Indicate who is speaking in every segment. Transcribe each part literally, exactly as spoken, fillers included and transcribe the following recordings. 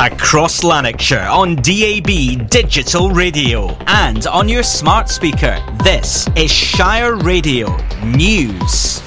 Speaker 1: across Lanarkshire on D A B Digital Radio and on your smart speaker. This is Shire Radio News.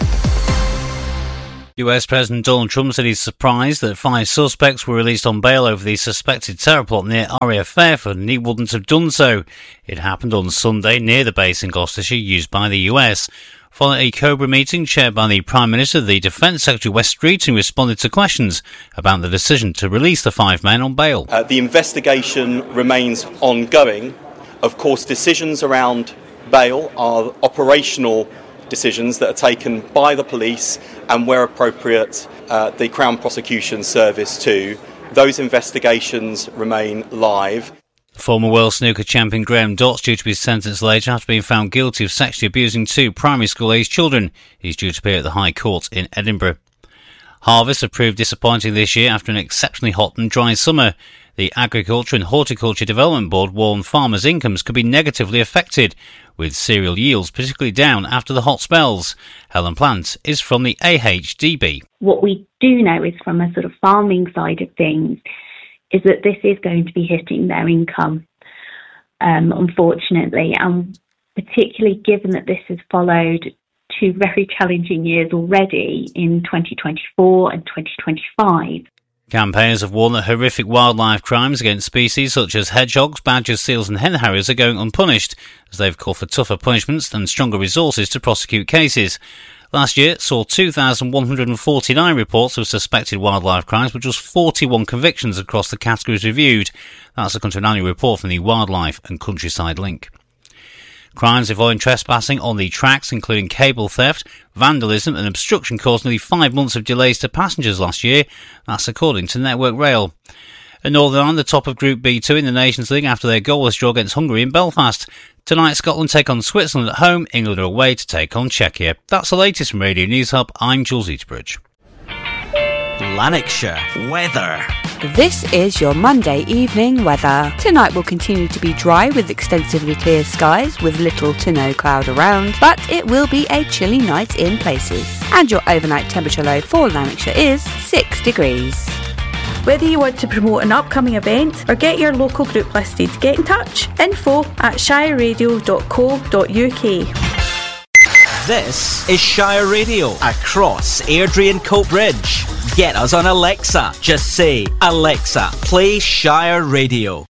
Speaker 1: U S President Donald Trump said he's surprised that five suspects were released on bail over the suspected terror plot near R A F Fairford, and he wouldn't have done so. It happened on Sunday near the base in Gloucestershire used by the U S. Following a Cobra meeting chaired by the Prime Minister, the Defence Secretary Wes Streeting responded to questions about the decision to release the five men on bail.
Speaker 2: Uh, the investigation remains ongoing. Of course, decisions around bail are operational decisions that are taken by the police and, where appropriate, uh, the Crown Prosecution Service too. Those investigations remain live.
Speaker 1: Former world snooker champion Graham Dott's due to be sentenced later after being found guilty of sexually abusing two primary school-aged children. He's due to appear at the High Court in Edinburgh. Harvests have proved disappointing this year after an exceptionally hot and dry summer. The Agriculture and Horticulture Development Board warned farmers' incomes could be negatively affected, with cereal yields particularly down after the hot spells. Helen Plant is from the A H D B.
Speaker 3: What we do know is, from a sort of farming side of things, is that this is going to be hitting their income, um, unfortunately, and particularly given that this has followed two very challenging years already in twenty twenty-four and twenty twenty-five.
Speaker 1: Campaigners have warned that horrific wildlife crimes against species such as hedgehogs, badgers, seals and hen harriers are going unpunished, as they've called for tougher punishments and stronger resources to prosecute cases. Last year saw two thousand one hundred forty-nine reports of suspected wildlife crimes, with just forty-one convictions across the categories reviewed. That's according to an annual report from the Wildlife and Countryside Link. Crimes involving trespassing on the tracks, including cable theft, vandalism and obstruction, caused nearly five months of delays to passengers last year. That's according to Network Rail. And Northern Ireland, the top of Group B two in the Nations League after their goalless draw against Hungary in Belfast. Tonight, Scotland take on Switzerland at home, England are away to take on Czechia. That's the latest from Radio News Hub. I'm Jules Eaterbridge. Lanarkshire weather.
Speaker 4: This is your Monday evening weather. Tonight will continue to be dry with extensively clear skies with little to no cloud around, but it will be a chilly night in places. And your overnight temperature low for Lanarkshire is six degrees.
Speaker 5: Whether you want to promote an upcoming event or get your local group listed, get in touch. Info at shire radio dot co dot uk.
Speaker 1: This is Shire Radio across Airdrie and Coatbridge. Get us on Alexa. Just say, Alexa, play Shire Radio.